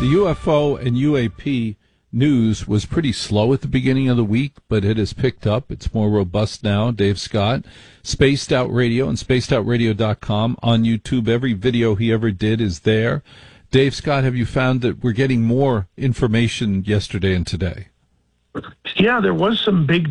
The UFO and UAP news was pretty slow at the beginning of the week, but it has picked up. It's more robust now. Dave Scott, Spaced Out Radio and spacedoutradio.com on YouTube. Every video he ever did is there. Dave Scott, have you found that we're getting more information yesterday and today? Yeah, there was some big